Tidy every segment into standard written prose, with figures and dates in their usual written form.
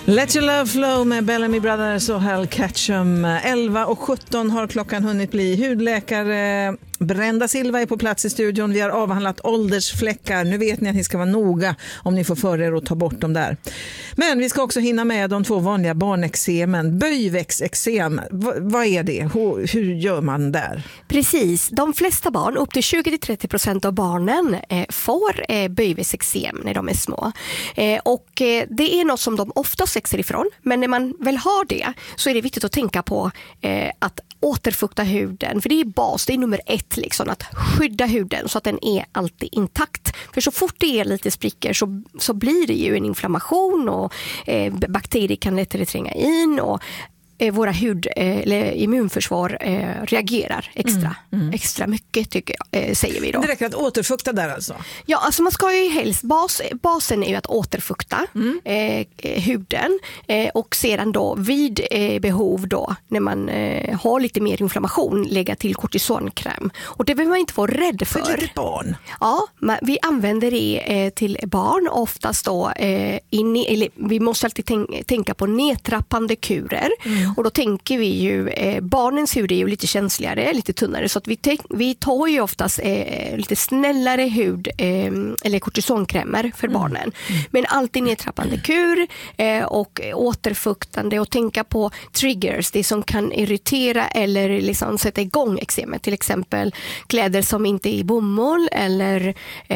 Let your love flow med Bellamy Brothers och Hal Ketchum. 11:17 har klockan hunnit bli. Hudläkare Brenda Silva är på plats i studion. Vi har avhandlat åldersfläckar. Nu vet ni att ni ska vara noga om ni får för er att ta bort dem där. Men vi ska också hinna med de två vanliga barnexemen. Böjväxteksem, vad är det? Hur gör man där? Precis, de flesta barn, upp till 20-30% av barnen får böjväxteksem när de är små. Och det är något som de ofta växer ifrån. Men när man väl har det så är det viktigt att tänka på att återfukta huden. För det är bas, det är nummer 1 liksom, att skydda huden så att den är alltid intakt. För så fort det är lite sprickor så blir det ju en inflammation och bakterier kan lättare tränga in och våra eller immunförsvar reagerar extra mycket tycker jag, säger vi då. Det räcker att återfukta där alltså? Ja, alltså man ska ju helst, basen är ju att återfukta huden och sedan då vid behov då när man har lite mer inflammation lägga till kortisonkräm. Och det behöver man inte vara rädd för. För ett barn? Ja, vi använder det till barn oftast då vi måste alltid tänka på nedtrappande kurer. Och då tänker vi ju, barnens hud är ju lite känsligare, lite tunnare, så att vi tar ju oftast lite snällare hud eller kortisonkrämer för barnen. Men alltid nedtrappande kur och återfuktande och tänka på triggers, det som kan irritera eller liksom sätta igång eksemet, till exempel kläder som inte är i bomull eller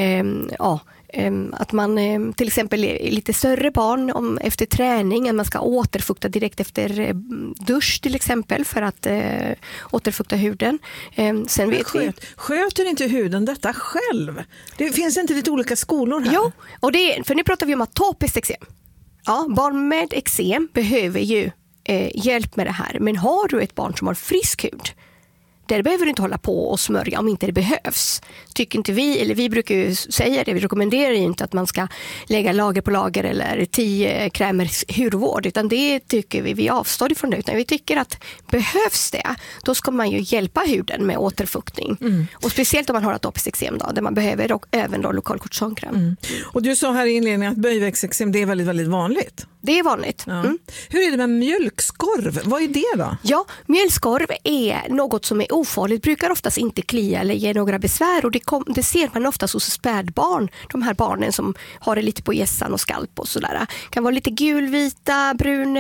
att man till exempel är lite större barn efter träning, att man ska återfukta direkt efter dusch till exempel för att återfukta huden. Sen Sköter inte huden detta själv? Det finns inte lite olika skolor här? Jo, och för nu pratar vi om atopiskt eksem. Ja, barn med eksem behöver ju hjälp med det här, men har du ett barn som har frisk hud, där behöver du inte hålla på och smörja om inte det behövs. Tycker inte vi, eller vi brukar ju säga det, vi rekommenderar ju inte att man ska lägga lager på lager eller 10 krämer hudvård, utan det tycker vi avstår ifrån det. Utan vi tycker att behövs det, då ska man ju hjälpa huden med återfuktning. Och speciellt om man har atopiskt eksem då, där man behöver och även då lokal kortisonkräm. Och du sa här i inledningen att böjväxteksem, det är väldigt, väldigt vanligt. Det är vanligt. Ja. Hur är det med mjölkskorv? Vad är det då? Ja, mjölkskorv är något som är ofarligt, brukar oftast inte klia eller ge några besvär, och det ser man oftast hos spädbarn. De här barnen som har det lite på hjässan och skalp och sådär. Kan vara lite gulvita,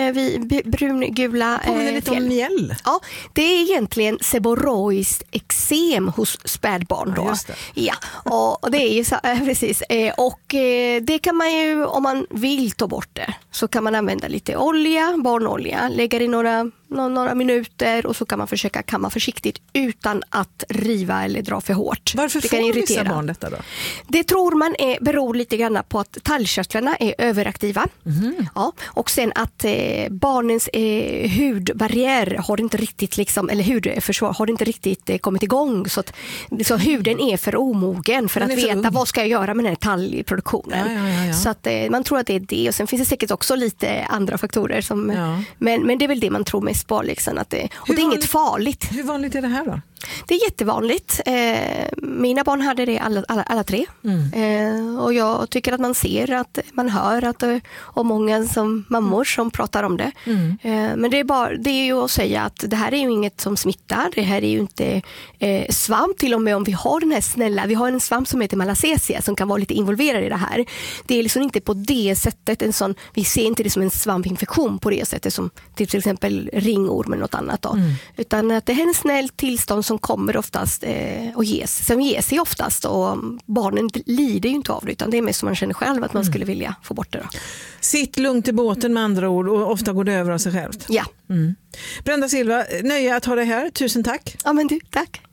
brungula. Påminner lite om mjäll. Ja, det är egentligen seborroiskt eksem hos spädbarn då. Ja, just det. Ja, och det är ju så, precis. Och det kan man ju, om man vill ta bort det, så kan man använda lite barnolja, lägga i några minuter och så kan man försöka kamma försiktigt utan att riva eller dra för hårt. Varför får vissa barn detta då? Det tror man beror lite grann på att talgkörtlarna är överaktiva. Ja, och sen att barnens hudbarriär har inte riktigt eller hudförsvar har inte riktigt kommit igång, så huden är för omogen för att veta vad ska jag göra med den här talgproduktionen. Ja. Så att man tror att det är det, och sen finns det säkert också lite andra faktorer som men det är väl det man tror mest på liksom, och det är inget farligt. Hur vanligt är det här då? Det är jättevanligt. Mina barn hade det alla 3. Och jag tycker att man ser, att man hör att och många som mammor som pratar om det. Men det är ju att säga att det här är ju inget som smittar. Det här är ju inte svamp, till och med om vi har den här vi har en svamp som heter Malassezia som kan vara lite involverad i det här. Det är liksom inte på det sättet vi ser inte det som en svampinfektion på det sättet som till exempel ringorm eller något annat då. Utan att det är en snäll tillstånd som kommer oftast och som ges sig oftast, och barnen lider ju inte av det, utan det är mest som man känner själv att man skulle vilja få bort det då. Sitt lugnt i båten med andra ord, och ofta går det över av sig självt. Ja. Brenda Silva, nöje att ha dig här. Tusen tack. Ja, men du, tack.